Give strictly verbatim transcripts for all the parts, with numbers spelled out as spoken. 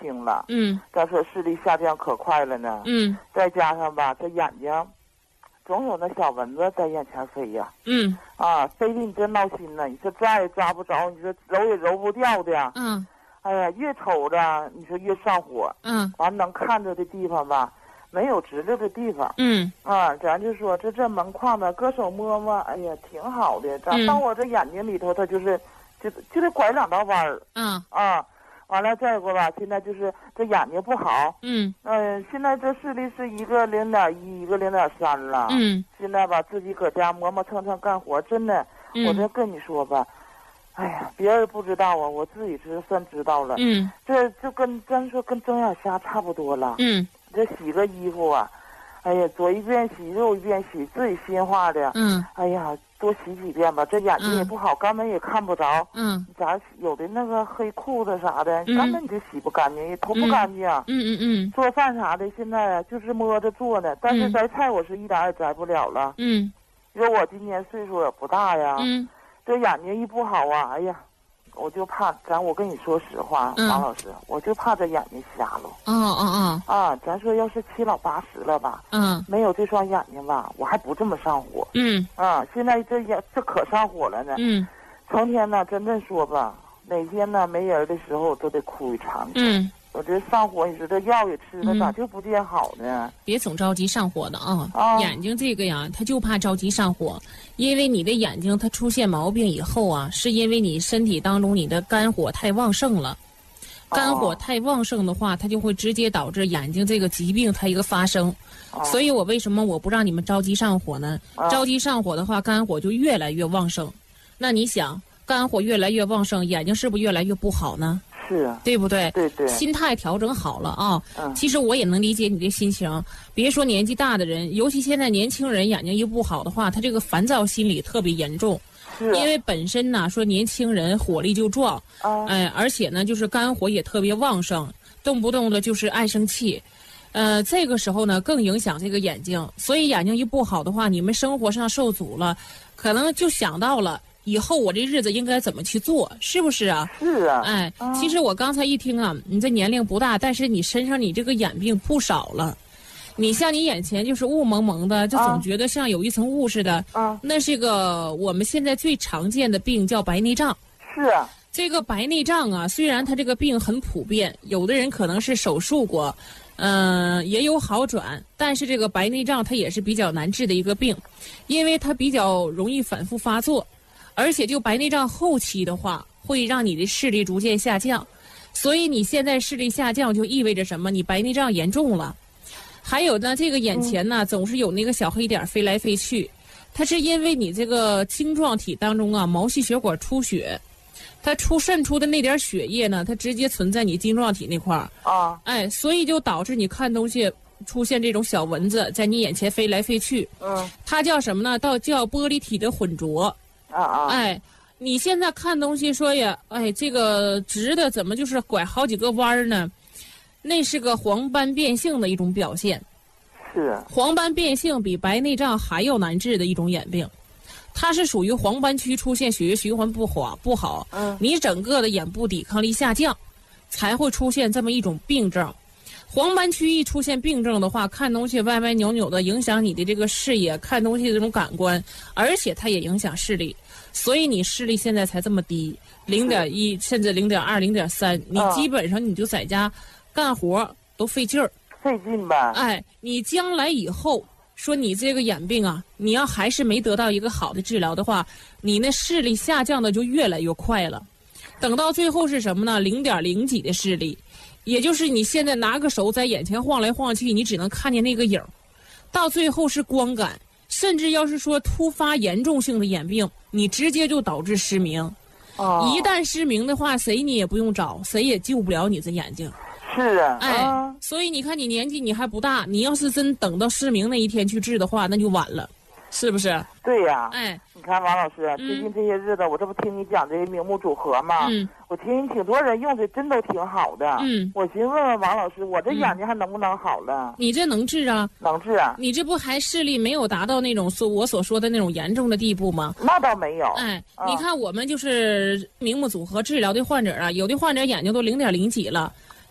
清了。 嗯， 咱说视力下降可快了呢。 嗯， 再加上吧，这眼睛总有那小蚊子在眼前飞呀。 嗯， 啊，飞的你真闹心呢。你说抓也抓不着，你说揉也揉不掉的。 嗯， 哎呀，越瞅着你说越上火。 嗯， 完能看着的地方吧，没有直着的地方。 嗯， 啊，咱就说这这门框子，搁手摸摸，哎呀，挺好的。咱嗯到我这眼睛里头，它就是就就得拐两道弯儿。 嗯， 啊，完了再一个吧，现在就是这眼睛不好。 嗯， 嗯、呃，现在这视力是一个零点一，一个零点三了。 嗯， 现在吧，自己搁家磨磨蹭蹭干活，真的， 嗯我这跟你说吧，哎呀，别人不知道啊，我自己是算知道了。 嗯， 这就跟咱说跟睁眼瞎差不多了。 嗯， 这洗个衣服啊，哎呀，左一遍洗右一遍洗，自己心话的。 嗯， 哎呀，多洗几遍吧，这眼睛也不好，根本也看不着。 嗯， 咋有的那个黑裤子啥的， 嗯根本就洗不干净，也涂不干净。 嗯嗯嗯， 做饭啥的，现在啊就是摸着做呢，但是摘菜我是一点也摘不了了。 嗯， 因为我今年岁数也不大呀。 嗯， 这眼睛一不好啊，哎呀，我就怕咱我跟你说实话， 嗯王老师，我就怕这眼睛瞎了。 哦哦哦， 啊，咱说要是七老八十了吧， 嗯没有这双眼睛吧，我还不这么上火。 嗯啊，现在这眼这可上火了呢。 嗯成天呢，真正说吧，哪天呢没人的时候都得哭一场。 嗯， 我这上火，你说这药也吃了， 嗯咋就不见好呢？ 别总着急上火的啊！ 啊眼睛这个呀，它就怕着急上火，因为你的眼睛它出现毛病以后啊，是因为你身体当中你的肝火太旺盛了。肝火太旺盛的话，它就会直接导致眼睛这个疾病它一个发生。 哦所以我为什么我不让你们着急上火呢？ 啊着急上火的话，肝火就越来越旺盛。那你想，肝火越来越旺盛，眼睛是不是越来越不好呢？ 是啊， 对不对？ 对对。 心态调整好了啊。 嗯其实我也能理解你的心情。别说年纪大的人，尤其现在年轻人眼睛一不好的话，他这个烦躁心理特别严重。 是啊。 因为本身呢，说年轻人火力就壮， 啊。 哎，而且呢，就是肝火也特别旺盛，动不动的就是爱生气。呃，这个时候呢，更影响这个眼睛。所以眼睛一不好的话，你们生活上受阻了，可能就想到了。以后我这日子应该怎么去做，是不是啊？ 是啊。 哎， 啊其实我刚才一听啊，你这年龄不大，但是你身上你这个眼病不少了。你像你眼前就是雾蒙蒙的，就总觉得像有一层雾似的。 啊。 那是个我们现在最常见的病，叫白内障。 是啊。 这个白内障啊，虽然它这个病很普遍，有的人可能是手术过，嗯、呃，也有好转，但是这个白内障它也是比较难治的一个病，因为它比较容易反复发作。而且就白内障后期的话，会让你的视力逐渐下降，所以你现在视力下降就意味着什么？你白内障严重了。还有呢，这个眼前呢、嗯、总是有那个小黑点飞来飞去，它是因为你这个晶状体当中啊毛细血管出血，它出渗出的那点血液呢，它直接存在你晶状体那块儿啊， 哎，所以就导致你看东西出现这种小蚊子在你眼前飞来飞去。 嗯， 它叫什么呢？到叫玻璃体的混浊。 啊啊！ 哎，你现在看东西说呀，哎，这个直的怎么就是拐好几个弯儿呢？那是个黄斑变性的一种表现。 是。 黄斑变性比白内障还要难治的一种眼病，它是属于黄斑区出现血液循环不好不好， 嗯， 你整个的眼部抵抗力下降，才会出现这么一种病症。黄斑区一出现病症的话，看东西歪歪扭扭的，影响你的这个视野，看东西的这种感官，而且它也影响视力，所以你视力现在才这么低，零点一甚至零点二、零点三，你基本上你就在家干活都费劲儿， 费劲吧？ 哎，你将来以后说你这个眼病啊，你要还是没得到一个好的治疗的话，你那视力下降的就越来越快了，等到最后是什么呢？零点零几的视力。也就是你现在拿个手在眼前晃来晃去，你只能看见那个影儿，到最后是光感，甚至要是说突发严重性的眼病，你直接就导致失明。 哦， 一旦失明的话，谁你也不用找，谁也救不了你这眼睛。 是啊， 哎， 啊、 所以你看你年纪你还不大，你要是真等到失明那一天去治的话，那就晚了，是不是？ 对呀、啊。 哎， 你看王老师， 嗯、 最近这些日子，我这不听你讲这个明目组合吗？ 嗯。 我听挺多人用的，真都挺好的。 嗯， 我寻思问问王老师，我这眼睛还能不能好了？ 嗯、你这能治啊？ 能治啊！ 你这不还视力没有达到那种所我所说的那种严重的地步吗？ 那倒没有。 哎， 啊、 你看我们就是明目组合治疗的患者啊，有的患者眼睛都零点零几了，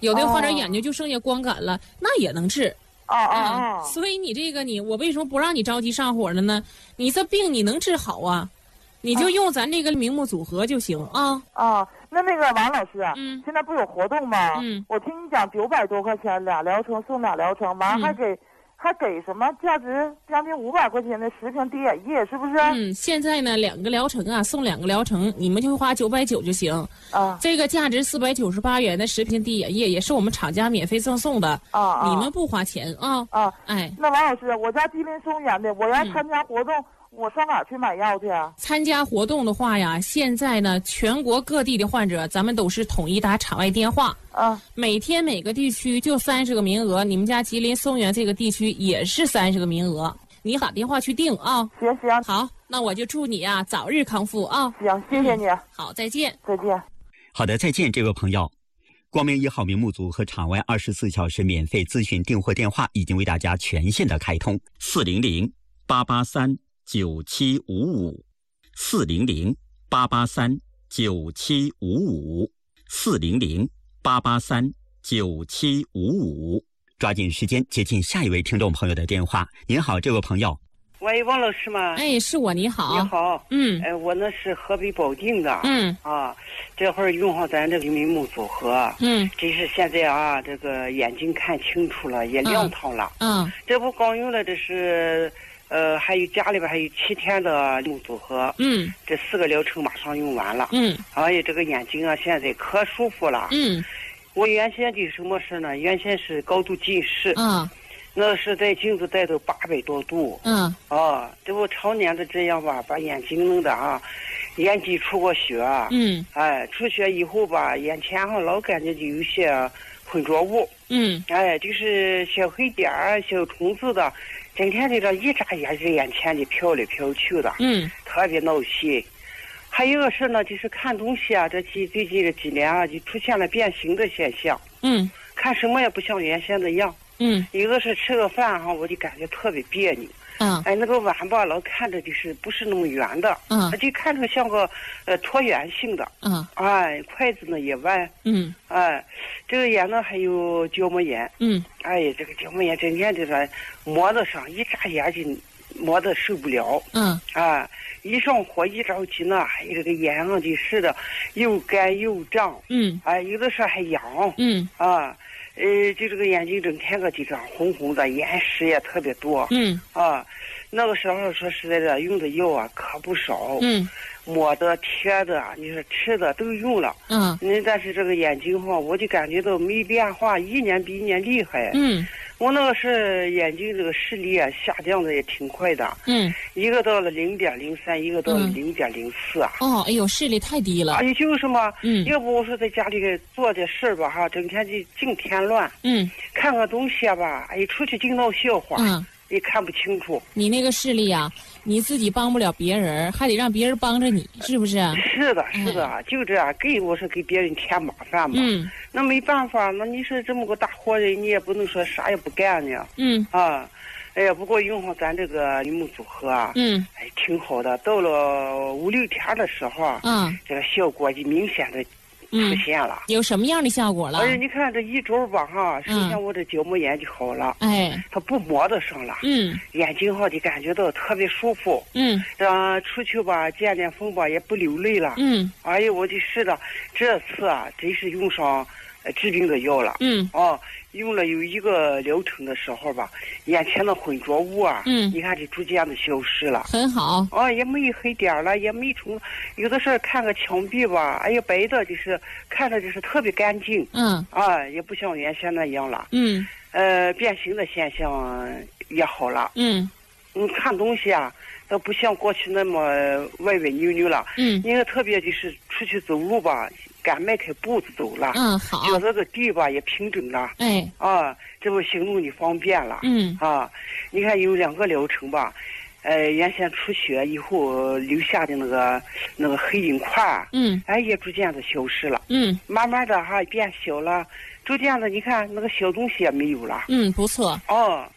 有的患者眼睛就剩下光感了，那也能治。 啊啊啊！ 所以你这个你，我为什么不让你着急上火了呢？你这病你能治好啊，你就用咱这个明目组合就行啊。 啊，那那个王老师， 嗯， 现在不有活动吗？ 嗯， 我听你讲九百多块钱俩疗程送俩疗程，完还给、嗯、还给什么价值将近五百块钱的十瓶滴眼液，是不是？ 嗯，现在呢两个疗程啊，送两个疗程，你们就花九百九就行。 啊， 这个价值四百九十八元的十瓶滴眼液也是我们厂家免费赠送的。 啊啊， 你们不花钱啊。 啊， 哎， 那王老师，我家吉林松原的，我要参加活动。嗯，我上哪儿去买药去啊？ 参加活动的话呀，现在呢，全国各地的患者，咱们都是统一打场外电话。 啊， 每天每个地区就三十个名额，你们家吉林松原这个地区也是三十个名额，你打电话去订啊。 行行， 好，那我就祝你啊早日康复啊。 行，谢谢你。嗯、 好，再见。 再见。 好的，再见，这位朋友。光明一号明目组和场外二十四小时免费咨询订货电话已经为大家全线的开通，四零零八八三九七五五，四零零八八三九七五五，四零零八八三九七五五。抓紧时间接听下一位听众朋友的电话。您好，这位朋友。 喂，王老师吗？ 哎，是我，你好。 你好。 嗯。 哎，我那是河北保定的。 嗯。 啊，这会儿用上咱这个明目组合。 嗯。 真是现在啊，这个眼睛看清楚了，也亮堂了。 嗯。嗯， 这不刚用了，这是。呃，还有家里边还有七天的用组合， 嗯， 这四个疗程马上用完了， 嗯， 哎呀，这个眼睛啊，现在可舒服了， 嗯， 我原先的什么事呢？原先是高度近视， 嗯， 那是在镜子带到八百多度， 嗯， 啊，这不常年的这样吧，把眼睛弄的啊，眼底出过血， 嗯， 哎，出血以后吧，眼前上老感觉就有些浑浊物， 嗯， 哎，就是小黑点儿、小虫子的。整天这个一眨眼这眼前的飘来飘去的， 嗯， 特别闹心。还有一个事呢，就是看东西啊，这几最近这几年啊，就出现了变形的现象。 嗯， 看什么也不像原先的样。 嗯， 一个是吃个饭哈，我就感觉特别别扭。 嗯， 哎，那个碗吧，老看着就是不是那么圆的。 嗯， 就看着像个呃椭圆形的。 嗯， 哎，筷子呢也弯。 嗯， 哎，这个眼呢还有角膜炎。 嗯， 哎呀，这个角膜炎整天就是磨得上，一眨眼就磨得受不了。 嗯， 啊，一上火一着急呢，哎，这个眼上就是的又干又胀。 嗯， 哎，有的时候还痒。 嗯， 啊。呃，就这个眼睛整天个就这样红红的，眼屎也特别多。 嗯， 啊，那个时候说实在的，用的药啊可不少。 嗯， 抹的、贴的，你说吃的都用了。 嗯， 那但是这个眼睛哈，我就感觉到没变化，一年比一年厉害。 嗯， 我那个是眼睛这个视力啊下降的也挺快的。 嗯， 一个到了零点零三，一个到了零点零四啊。 哦，哎呦，视力太低了。 哎，就是嘛。 嗯， 要不我说在家里做点事儿吧哈，整天就净添乱。 嗯， 看个东西啊吧，哎，出去净闹笑话。 嗯。 也看不清楚。 你那个视力啊，你自己帮不了别人，还得让别人帮着你，是不是？ 是的，是的，哎、就这样，给我是给别人添麻烦嘛。 嗯。 那没办法，那你说这么个大活人，你也不能说啥也不干呢。 嗯。 啊，哎呀，不过用上咱这个铃木组合啊， 嗯， 哎，挺好的。到了五六天的时候啊， 嗯， 这个效果就明显的。出现了、 嗯，有什么样的效果了？ 哎，你看这一周吧，哈，首先我这角膜炎就好了， 哎， 它不磨得上了， 嗯， 眼睛哈就感觉到特别舒服， 嗯， 啊，出去吧见见风吧也不流泪了， 嗯， 哎呀，我就是的，这次啊真是用上呃治病的药了， 嗯， 哦。用了有一个疗程的时候吧，眼前的浑浊物啊， 嗯， 你看这逐渐的消失了， 很好。 哦，也没黑点了，也没虫，有的时候看个墙壁吧，哎呀，白的就是看着就是特别干净， 嗯， 啊，也不像原先那样了， 嗯， 呃，变形的现象也好了， 嗯， 你看东西啊，都不像过去那么歪歪扭扭了， 嗯， 因为特别就是出去走路吧。敢迈开步子走了， 嗯，好， 脚这个地吧也平整了， 哎， 啊，这不行动就方便了， 嗯， 啊，你看有两个疗程吧，呃，原先出血以后留下的那个那个黑影块， 嗯， 哎，也逐渐的消失了， 嗯， 慢慢的哈变小了，逐渐的你看那个小东西也没有了， 嗯，不错， 哦。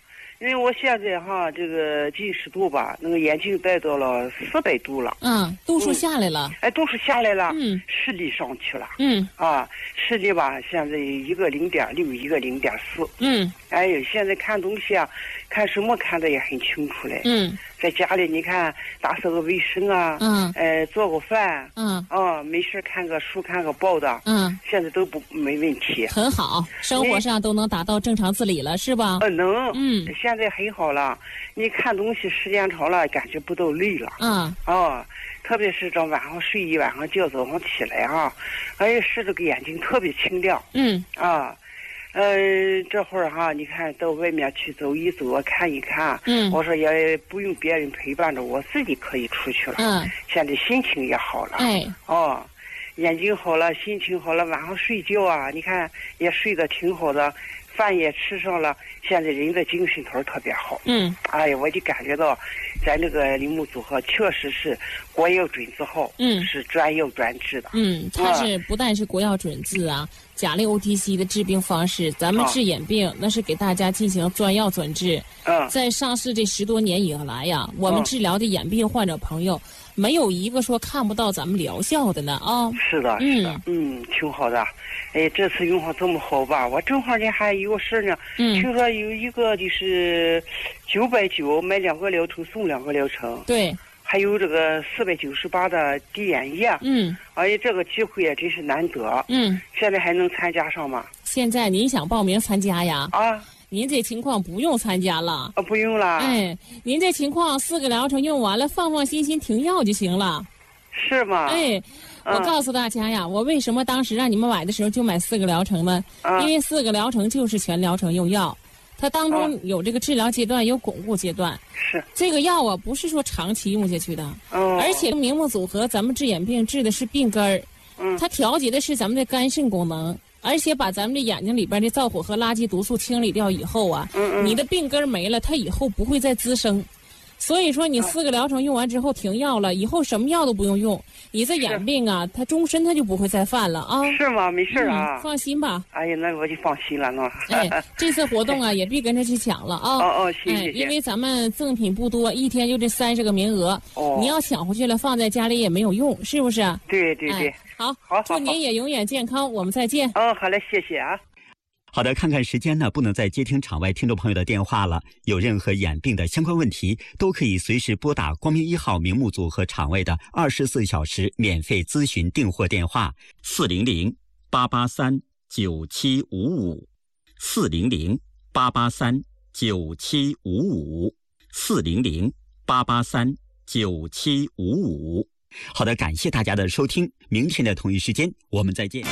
因为我现在哈这个近视度吧，那个眼镜戴到了四百度了。 嗯，度数下来了。 嗯、哎，度数下来了。 嗯， 视力上去了。 嗯。 啊，视力吧，现在一个零点六，一个零点四。 嗯。 哎呦，现在看东西啊，看什么看的也很清楚嘞。 嗯。 在家里你看打扫个卫生啊， 嗯， 呃，做个饭， 嗯， 啊，没事看个书看个报的， 嗯， 现在都不没问题， 很好，生活上都能达到正常自理了，是吧？ 呃，能， 嗯， 现在很好了。你看东西时间长了，感觉不到累了， 嗯， 啊，特别是这晚上睡一晚上觉，早上起来哈、啊，哎，是这个眼睛特别清亮， 嗯， 啊。呃，这会儿哈，你看到外面去走一走啊，看一看。 嗯， 我说也不用别人陪伴着，我自己可以出去了。 嗯，现在心情也好了。 哎， 哦，眼睛好了，心情好了，晚上睡觉啊，你看也睡得挺好的，饭也吃上了，现在人的精神头特别好。 嗯， 哎呀，我就感觉到，咱这个铃木组合确实是国药准字号， 嗯， 是专药专治的。 嗯，它是不但是国药准字啊。甲类 O T C 的治病方式，咱们治眼病、啊、那是给大家进行专药专治。 嗯， 在上市这十多年以来呀，我们治疗的眼病患者朋友，没有一个说看不到咱们疗效的呢啊。 是的，是的，嗯，嗯，挺好的。哎，这次用上这么好吧？我正好呢还有个事呢，嗯，听说有一个就是九百九买两个疗程送两个疗程。 对。 还有这个四百九十八的滴眼液， 嗯， 而且这个机会也真是难得， 嗯， 现在还能参加上吗？ 现在您想报名参加呀？ 啊， 您这情况不用参加了， 啊，不用了。 哎，您这情况四个疗程用完了，放放心心停药就行了。 是吗？ 哎，我告诉大家呀，我为什么当时让你们买的时候就买四个疗程呢？啊、因为四个疗程就是全疗程用药。它当中有这个治疗阶段，有巩固阶段。 是这个药啊，不是说长期用下去的。 哦。 而且明目组合，咱们治眼病治的是病根儿。 嗯。 它调节的是咱们的肝肾功能，而且把咱们的眼睛里边的燥火和垃圾毒素清理掉以后啊， 嗯嗯， 你的病根没了，它以后不会再滋生。所以说，你四个疗程用完之后停药了，以后什么药都不用用，你这眼病啊，它终身它就不会再犯了啊。 是吗？没事啊、 嗯，放心吧。 哎呀，那我就放心了呢。 哎，这次活动啊，也别跟着去抢了啊。 哦哦，谢谢。 哎，因为咱们赠品不多，一天就这三十个名额。 哦。 你要抢回去了，放在家里也没有用，是不是？ 对对对。 哎、好， 好， 祝您也永远健康，我们再见。 嗯，好嘞，谢谢啊。 好的，看看时间呢，不能再接听场外听众朋友的电话了。有任何眼病的相关问题，都可以随时拨打光明一号明目组和场外的二十四小时免费咨询订货电话：四零零八八三九七五五，四零零八八三九七五五，四零零八八三九七五五。好的，感谢大家的收听，明天的同一时间我们再见。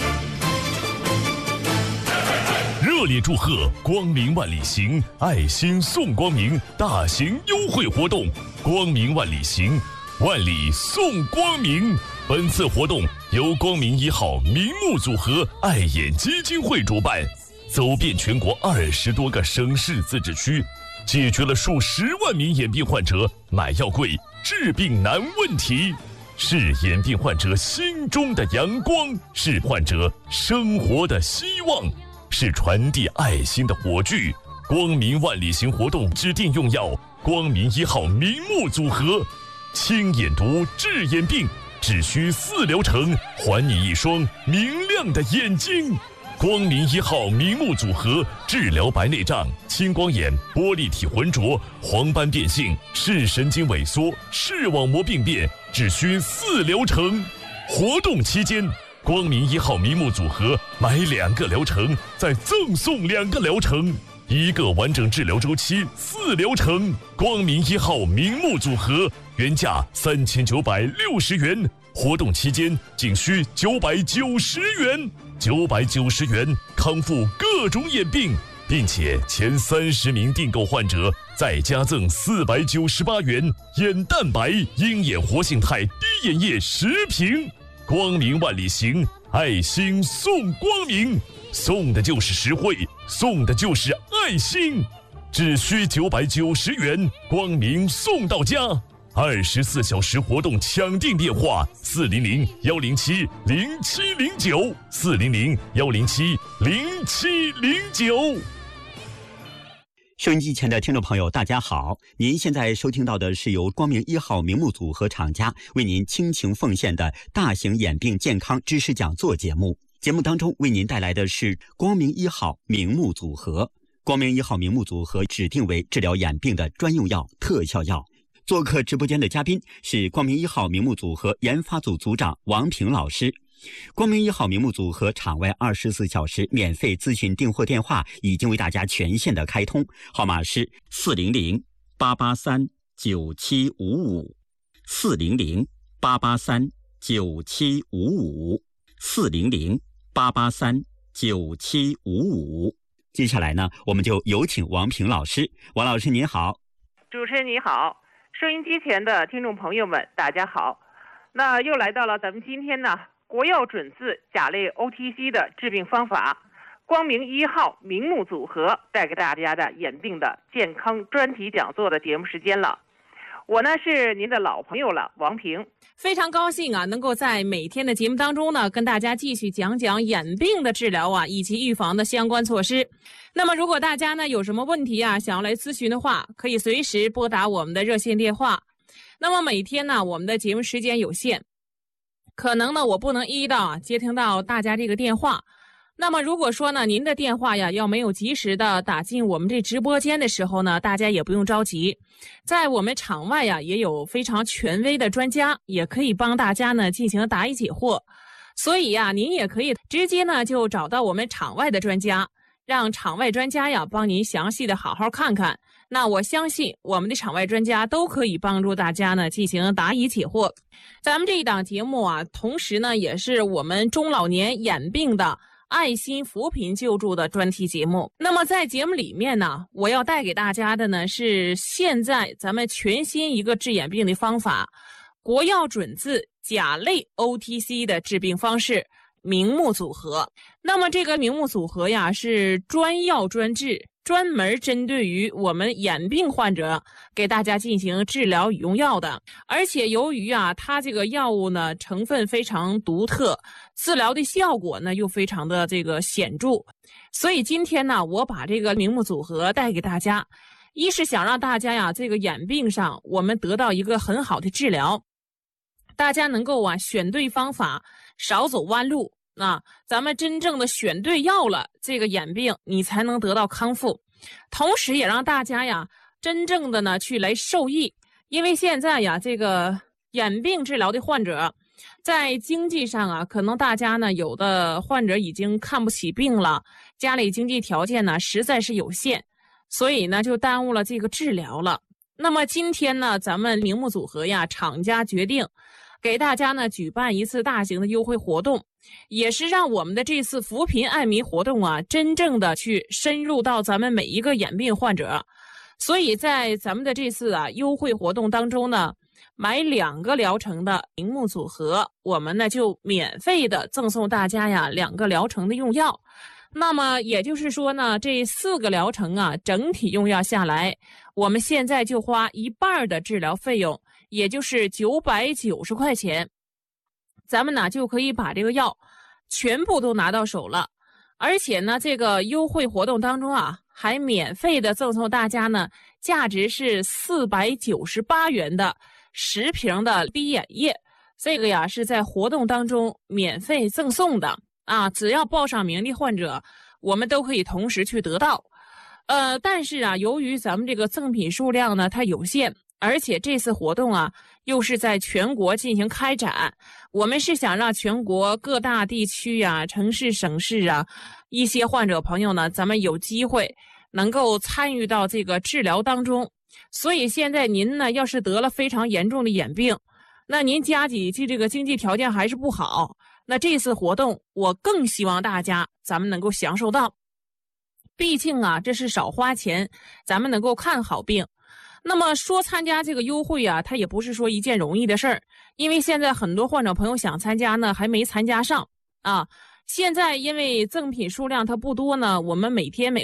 热烈祝贺光明万里行爱心送光明大型优惠活动，光明万里行，万里送光明。本次活动由光明一号明目组合爱眼基金会主办，走遍全国二十多个省市自治区，解决了数十万名眼病患者买药贵、治病难问题，是眼病患者心中的阳光，是患者生活的希望，是传递爱心的火炬。光明万里行活动指定用药光明一号明目组合，清眼毒治眼病，只需四疗程，还你一双明亮的眼睛。光明一号明目组合治疗白内障、青光眼、玻璃体浑浊、黄斑变性、视神经萎缩、视网膜病变，只需四疗程。活动期间，光明一号明目组合买两个疗程再赠送两个疗程，一个完整治疗周期四疗程。光明一号明目组合原价三千九百六十元，活动期间仅需九百九十元。九百九十元康复各种眼病，并且前三十名订购患者再加赠四百九十八元眼蛋白鹰眼活性肽滴眼液十瓶。光明万里行，爱心送光明，送的就是实惠，送的就是爱心，只需九百九十元，光明送到家。二十四小时活动抢订电话：四零零幺零七零七零九，四零零幺零七零七零九。 收音机前的听众朋友大家好，您现在收听到的是由光明一号名目组合厂家为您倾情奉献的大型眼病健康知识讲座节目。节目当中为您带来的是光明一号名目组合。光明一号名目组合指定为治疗眼病的专用药、特效药。做客直播间的嘉宾是光明一号名目组合研发组组长王平老师。光明一号名目组合场外二十四小时免费咨询订货电话已经为大家全线的开通，号码是四零零八八三九七五五，四零零八八三九七五五，四零零八八三九七五五。接下来呢，我们就有请王平老师。王老师您好。 主持人你好，收音机前的听众朋友们大家好。那又来到了咱们今天呢国药准字甲类 O T C 的治病方法，光明一号明目组合带给大家的眼病的健康专题讲座的节目时间了。我呢是您的老朋友了，王平。 非常高兴啊，能够在每天的节目当中呢，跟大家继续讲讲眼病的治疗啊，以及预防的相关措施。那么，如果大家呢有什么问题啊，想要来咨询的话，可以随时拨打我们的热线电话。那么每天呢，我们的节目时间有限，可能呢我不能一一到啊接听到大家这个电话。那么如果说呢您的电话呀要没有及时的打进我们这直播间的时候呢，大家也不用着急，在我们场外呀也有非常权威的专家，也可以帮大家呢进行答疑解惑。所以呀您也可以直接呢就找到我们场外的专家，让场外专家呀帮您详细的好好看看。那我相信我们的场外专家都可以帮助大家呢进行答疑解惑。咱们这一档节目啊，同时呢也是我们中老年眼病的爱心扶贫救助的专题节目。那么在节目里面呢，我要带给大家的呢是现在咱们全新一个治眼病的方法，国药准字甲类 O T C 的治病方式明目组合。那么这个明目组合呀是专药专治，专门针对于我们眼病患者给大家进行治疗与用药的。而且由于啊它这个药物呢成分非常独特，治疗的效果呢又非常的这个显著，所以今天呢我把这个明目组合带给大家，一是想让大家呀这个眼病上我们得到一个很好的治疗，大家能够啊选对方法，少走弯路。那咱们真正的选对药了，这个眼病你才能得到康复。同时也让大家呀真正的呢去来受益。因为现在呀这个眼病治疗的患者在经济上啊，可能大家呢有的患者已经看不起病了，家里经济条件呢实在是有限，所以呢就耽误了这个治疗了。那么今天呢咱们明目组合呀厂家决定给大家呢举办一次大型的优惠活动，也是让我们的这次扶贫爱民活动啊真正的去深入到咱们每一个眼病患者。所以在咱们的这次啊优惠活动当中呢，买两个疗程的明目组合，我们呢就免费的赠送大家呀两个疗程的用药。那么也就是说呢，这四个疗程啊整体用药下来，我们现在就花一半的治疗费用，也就是九百九十块钱，咱们呢就可以把这个药全部都拿到手了。而且呢这个优惠活动当中啊，还免费的赠送大家呢价值是四百九十八元的十瓶的滴眼液，这个呀是在活动当中免费赠送的啊，只要报上名的患者我们都可以同时去得到。呃，但是啊由于咱们这个赠品数量呢它有限，而且这次活动啊又是在全国进行开展，我们是想让全国各大地区啊、城市省市啊一些患者朋友呢，咱们有机会能够参与到这个治疗当中。所以现在您呢要是得了非常严重的眼病，那您家里这个经济条件还是不好，那这次活动我更希望大家咱们能够享受到。毕竟啊这是少花钱咱们能够看好病。那么说参加这个优惠啊，它也不是说一件容易的事儿，因为现在很多患者朋友想参加呢还没参加上啊。现在因为赠品数量它不多呢，我们每天每